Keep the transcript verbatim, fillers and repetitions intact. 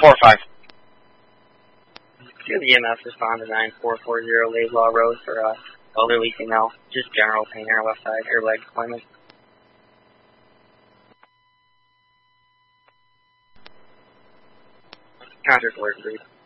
four five. To the E M S respond to nine four four zero Laidlaw Road for uh, elderly female. Just general pain in her left side, her leg deployment. Counter alert, please.